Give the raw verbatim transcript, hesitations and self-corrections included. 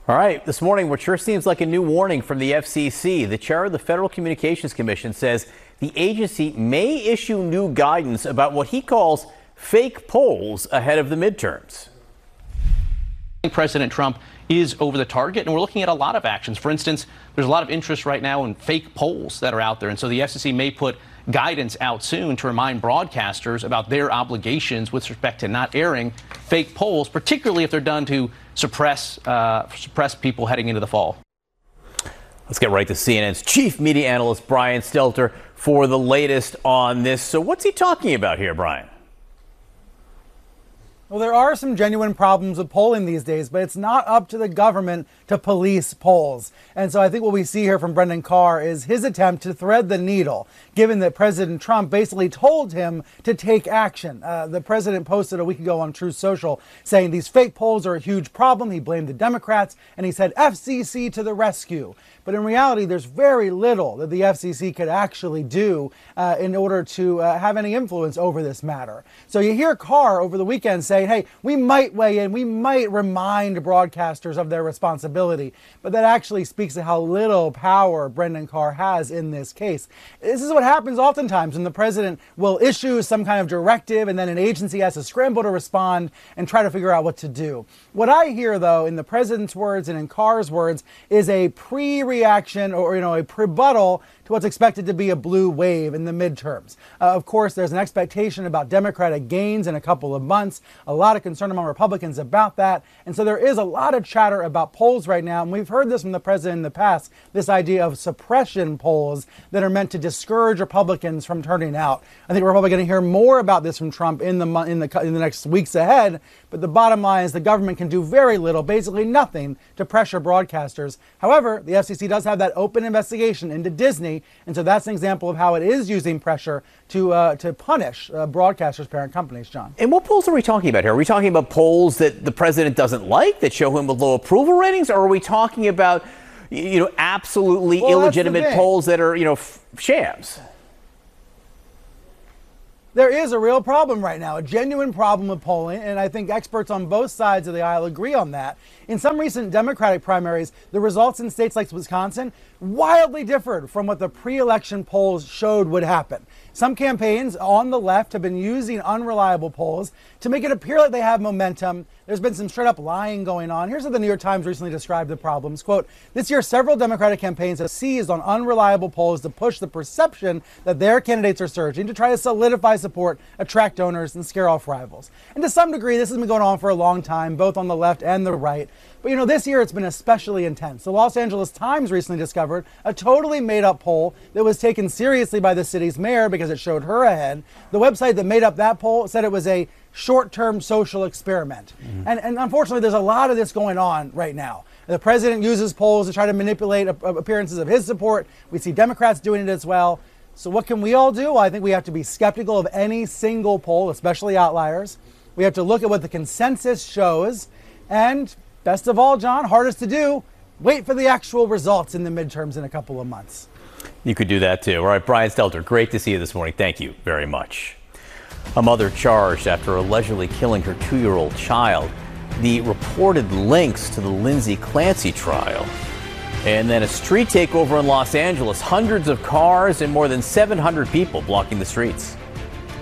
All right, this morning, what sure seems like a new warning from the F C C. The chair of the Federal Communications Commission says the agency may issue new guidance about what he calls fake polls ahead of the midterms. President Trump is over the target, and we're looking at a lot of actions. For instance, there's a lot of interest right now in fake polls that are out there, and so the F C C may put guidance out soon to remind broadcasters about their obligations with respect to not airing fake polls, particularly if they're done to suppress uh, suppress people heading into the fall. Let's get right to C N N's chief media analyst, Brian Stelter, for the latest on this. So what's he talking about here, Brian? Well, there are some genuine problems with polling these days, but it's not up to the government to police polls. And so I think what we see here from Brendan Carr is his attempt to thread the needle, given that President Trump basically told him to take action. Uh, the president posted a week ago on Truth Social saying these fake polls are a huge problem. He blamed the Democrats, and he said F C C to the rescue. But in reality, there's very little that the F C C could actually do uh, in order to uh, have any influence over this matter. So you hear Carr over the weekend say, hey, we might weigh in, we might remind broadcasters of their responsibility, but that actually speaks to how little power Brendan Carr has in this case. This is what happens oftentimes when the president will issue some kind of directive and then an agency has to scramble to respond and try to figure out what to do. What I hear, though, in the president's words and in Carr's words, is a pre-reaction or, you know, a rebuttal to what's expected to be a blue wave in the midterms. Uh, of course, there's an expectation about Democratic gains in a couple of months, a lot of concern among Republicans about that. And so there is a lot of chatter about polls right now. And we've heard this from the president in the past, this idea of suppression polls that are meant to discourage Republicans from turning out. I think we're probably going to hear more about this from Trump in the, in the, in the next weeks ahead. But the bottom line is the government can do very little, basically nothing, to pressure broadcasters. However, the F C C does have that open investigation into Disney. And so that's an example of how it is using pressure to uh, to punish uh, broadcasters' parent companies, John. And what polls are we talking about here? Are we talking about polls that the president doesn't like, that show him with low approval ratings? Or are we talking about, you know, absolutely well, illegitimate polls that are, you know, f- shams? There is a real problem right now, a genuine problem with polling, and I think experts on both sides of the aisle agree on that. In some recent Democratic primaries, the results in states like Wisconsin wildly differed from what the pre-election polls showed would happen. Some campaigns on the left have been using unreliable polls to make it appear like they have momentum. There's been some straight up lying going on. Here's how the New York Times recently described the problems. Quote, this year, several Democratic campaigns have seized on unreliable polls to push the perception that their candidates are surging to try to solidify support, attract donors, and scare off rivals. And to some degree, this has been going on for a long time, both on the left and the right. But, you know, this year it's been especially intense. The Los Angeles Times recently discovered a totally made-up poll that was taken seriously by the city's mayor because it showed her ahead. The website that made up that poll said it was a short-term social experiment. Mm-hmm. And, and unfortunately, there's a lot of this going on right now. The president uses polls to try to manipulate appearances of his support. We see Democrats doing it as well. So what can we all do? Well, I think we have to be skeptical of any single poll, especially outliers. We have to look at what the consensus shows. And best of all, John, hardest to do, wait for the actual results in the midterms in a couple of months. You could do that too. All right, Brian Stelter, great to see you this morning. Thank you very much. A mother charged after allegedly killing her two-year-old child. The reported links to the Lindsay Clancy trial. And then a street takeover in Los Angeles. Hundreds of cars and more than seven hundred people blocking the streets.